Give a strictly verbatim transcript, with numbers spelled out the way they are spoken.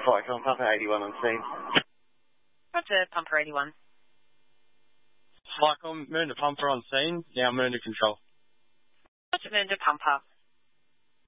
Cyclone, Pumper eighty-one on scene. Roger, Pumper eighty-one. Cyclone, Moon to Pumper on scene, now Moon to control. Roger, Moon to Pumper.